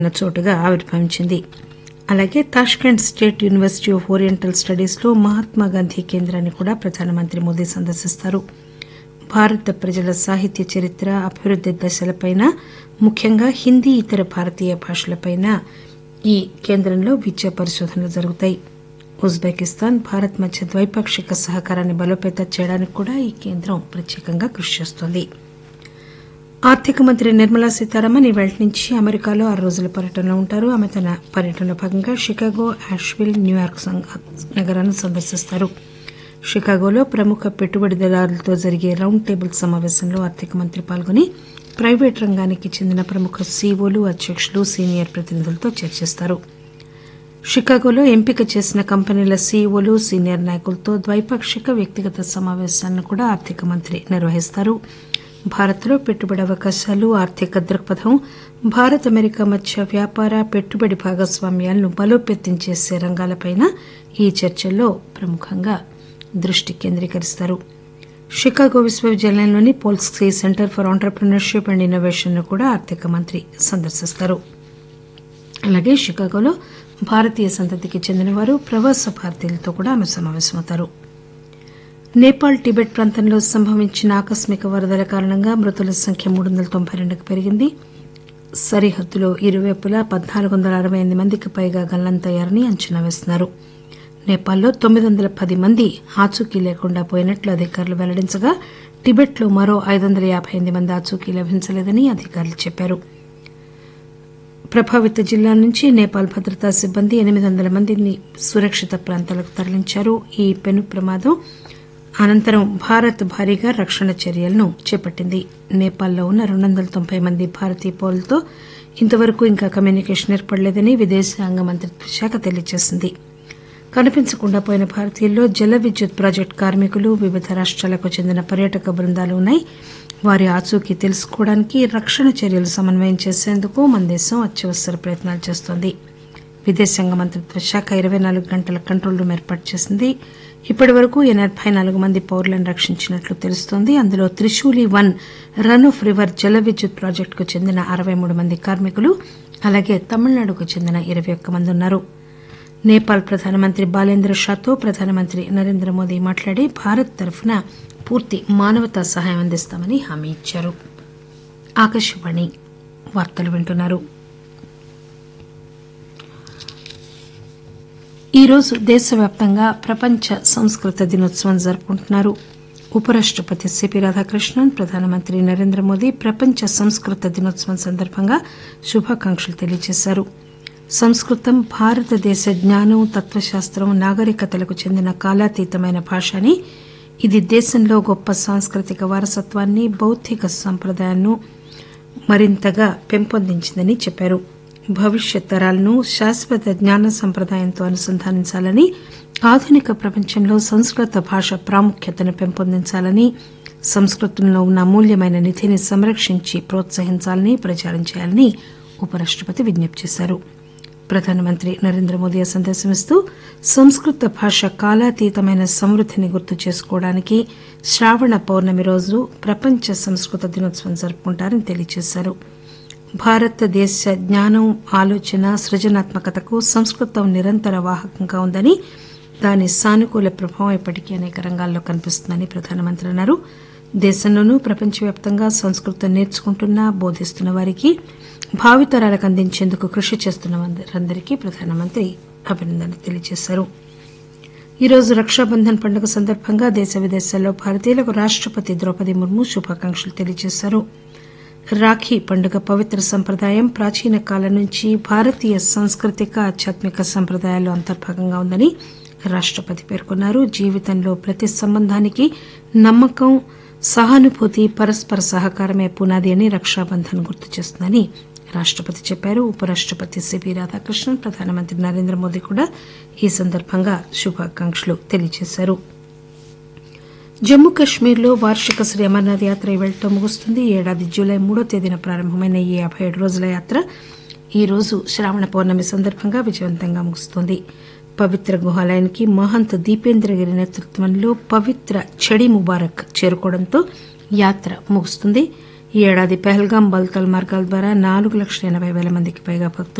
చోటుగా ఆవిర్భవించింది. అలాగే Tashkent state university of oriental స్టడీస్లో మహాత్మాగాంధీ కేంద్రాన్ని కూడా ప్రధానమంత్రి మోదీ సందర్శిస్తారు. భారత ప్రజల సాహిత్య చరిత్ర, అభివృద్ది దశలపైన, ముఖ్యంగా హిందీ ఇతర భారతీయ భాషలపైన ఈ కేంద్రంలో విద్యా పరిశోధనలు జరుగుతాయి. ఉజ్బెకిస్తాన్, భారత్ మధ్య ద్వైపాక్షిక సహకారాన్ని బలోపేతం చేయడానికి కూడా ఈ కేంద్రం ప్రత్యేకంగా కృషి చేస్తోంది. ఆర్థిక మంత్రి నిర్మలా సీతారామన్ ఈవేళ నుంచి అమెరికాలో 6 రోజుల పర్యటనలో ఉంటారు. ఆమె తన పర్యటనలో భాగంగా షికాగో, యాష్విల్, న్యూయార్క్ నగరాలను సందర్శిస్తారు. షికాగోలో ప్రముఖ పెట్టుబడిదారులతో జరిగే రౌండ్ టేబుల్ సమావేశంలో ఆర్థిక మంత్రి పాల్గొని ప్రైవేటు రంగానికి చెందిన ప్రముఖ సీఈఓలు, అధ్యకులు, సీనియర్ ప్రతినిధులతో చర్చిస్తారు. షికాగోలో ఎంపిక చేసిన కంపెనీల సీఈఓలు, సీనియర్ నాయకులతో ద్వైపాక్షిక, వ్యక్తిగత సమావేశాలను కూడా ఆర్థిక మంత్రి నిర్వహిస్తారు. భారత్లో పెట్టుబడి అవకాశాలు, ఆర్థిక దృక్పథం, భారత్ అమెరికా మధ్య వ్యాపార, పెట్టుబడి భాగస్వామ్యాలను బలోపేతం చేసే రంగాలపై ఈ చర్చల్లో ప్రముఖంగా దృష్టి కేంద్రీకరిస్తారు. Chicago విశ్వవిద్యాలయంలోని Polsky centre for entrepreneurship and innovation ను కూడా ఆర్థిక మంత్రి సందర్శిస్తారు. అలాగే షికాగోలో భారతీయ సంతతికి చెందిన వారు, ప్రవాస భారతీయులతో కూడా ఆమె సమావేశమవుతారు. నేపాల్, టిబెట్ ప్రాంతంలో సంభవించిన ఆకస్మిక వరదల కారణంగా మృతుల సంఖ్య 392కు పెరిగింది. సరిహద్దులో ఇరువైపులా 1468 మందికి పైగా గల్లంతయ్యారని అంచనా వేస్తున్నారు. నేపాల్లో 910 మంది ఆచూకీ లేకుండా పోయినట్లు అధికారులు వెల్లడించగా, టిబెట్లో మరో 558 మంది ఆచూకీ లభించలేదని అధికారులు చెప్పారు. ప్రభావిత జిల్లాల నుంచి నేపాల్ భద్రతా సిబ్బంది 800 మందిని సురక్షిత ప్రాంతాలకు తరలించారు. ఈ పెను ప్రమాదం అనంతరం భారత్ భారీగా రక్షణ చర్యలను చేపట్టింది. నేపాల్లో ఉన్న 290 మంది భారతీయ పౌరులతో ఇంతవరకు ఇంకా కమ్యూనికేషన్ ఏర్పడలేదని విదేశాంగ మంత్రిత్వ శాఖ తెలియజేసింది. కనిపించకుండా పోయిన భారతీయుల్లో జల విద్యుత్ ప్రాజెక్టు కార్మికులు, వివిధ రాష్ట్రాలకు చెందిన పర్యాటక బృందాలు ఉన్నాయి. వారి ఆచూకీ తెలుసుకోవడానికి, రక్షణ చర్యలు సమన్వయం చేసేందుకు మన దేశం అత్యవసర ప్రయత్నాలు చేస్తోంది. విదేశాంగ మంత్రిత్వ శాఖ 24 గంటల కంట్రోల్ రూమ్ ఏర్పాటు చేసింది. ఇప్పటి వరకు 84 మంది పౌరులను రక్షించినట్లు తెలుస్తోంది. అందులో త్రిశూలి-1 రన్ ఆఫ్ రివర్ జల విద్యుత్ ప్రాజెక్టుకు చెందిన 63 మంది కార్మికులు, అలాగే తమిళనాడుకు చెందిన 21 మంది ఉన్నారు. నేపాల్ ప్రధానమంత్రి బాలేంద్ర షాతో ప్రధానమంత్రి నరేంద్ర మోదీ మాట్లాడి భారత్ తరఫున పూర్తి మానవతా సహాయం అందిస్తామని హామీ ఇచ్చారు. ఆకాశవాణి వార్తలు వింటున్నారు. ఈరోజు దేశవ్యాప్తంగా ప్రపంచ సంస్కృత దినోత్సవం జరుపుకుంటున్నారు. ఉపరాష్టపతి సిపి రాధాకృష్ణన్, ప్రధానమంత్రి నరేంద్ర మోదీ ప్రపంచ సంస్కృత దినోత్సవం సందర్భంగా శుభాకాంక్షలు తెలియజేశారు. సంస్కృతం భారతదేశ జ్ఞానం, తత్వశాస్త్రం, నాగరికతలకు చెందిన కాలాతీతమైన భాష అని, ఇది దేశంలో గొప్ప సాంస్కృతిక వారసత్వాన్ని, బౌద్దిక సంప్రదాయాలను మరింతగా పెంపొందించిందని చెప్పారు. భవిష్యత్ తరాలను శాశ్వత జ్ఞాన సంప్రదాయంతో అనుసంధానించాలని, ఆధునిక ప్రపంచంలో సంస్కృత భాష ప్రాముఖ్యతను పెంపొందించాలని, సంస్కృతంలో ఉన్న అమూల్యమైన నిధిని సంరక్షించి ప్రోత్సహించాలని, ప్రచారం చేయాలని ఉపరాష్టపతి విజ్ఞప్తి చేశారు. ప్రధానమంత్రి నరేంద్ర మోదీ సందేశం ఇస్తూ సంస్కృత భాష కాలాతీతమైన సమృద్దిని గుర్తు చేసుకోవడానికి శ్రావణ పౌర్ణమి రోజు ప్రపంచ సంస్కృత దినోత్సవం జరుపుకుంటారని తెలియజేశారు. భారతదేశ జ్ఞానం, ఆలోచన, సృజనాత్మకతకు సంస్కృతం నిరంతర వాహకంగా ఉందని, దాని సానుకూల ప్రభావం ఇప్పటికీ అనేక రంగాల్లో కనిపిస్తుందని ప్రధానమంత్రి అన్నారు. దేశంలోనూ ప్రపంచవ్యాప్తంగా సంస్కృతం నేర్చుకుంటున్న, బోధిస్తున్న వారికి, భావితరాలకు అందించేందుకు కృషి చేస్తున్న వారందరికీ ప్రధానమంత్రి అభినందనలు తెలియజేశారు. ఈరోజు రక్షాబంధన్ పండుగ సందర్భంగా దేశ విదేశాల్లో భారతీయులకు రాష్టపతి ద్రౌపది ముర్ము శుభాకాంక్షలు తెలియజేశారు. రాఖీ పండుగ పవిత్ర సంప్రదాయం ప్రాచీన కాలం నుంచి భారతీయ సాంస్కృతిక, ఆధ్యాత్మిక సంప్రదాయాల్లో అంతర్భాగంగా ఉందని రాష్టపతి పేర్కొన్నారు. జీవితంలో ప్రతి సంబంధానికి నమ్మకం, సహానుభూతి, పరస్పర సహకారమే పునాది అని రక్షాబంధన్ గుర్తు చేస్తుందని రాష్టపతి చెప్పారు. ఉపరాష్టపతి సిపి రాధాకృష్ణన్, ప్రధానమంత్రి నరేంద్ర మోదీ కూడా ఈ సందర్భంగా శుభాకాంక్షలు తెలియజేశారు. జమ్మూ కశ్మీర్లో వార్షిక శ్రీ అమర్నాథ్ యాత్ర ఈవేళతో ముగుస్తుంది. ఈ ఏడాది జూలై 3వ తేదీన ప్రారంభమైన ఈ 57 రోజుల యాత్ర ఈ రోజు శ్రావణ పౌర్ణమి సందర్భంగా విజయవంతంగా ముగుస్తోంది. పవిత్ర గుహాలయానికి మహంత్ దీపేంద్రగిరి నేతృత్వంలో పవిత్ర చడి ముబారక్ చేరుకోవడంతో యాత్ర ముగుస్తుంది. ఈ ఏడాది పహల్గాం బల్తాల్ మార్గాల ద్వారా 4,80,000 మందికి పైగా భక్తులు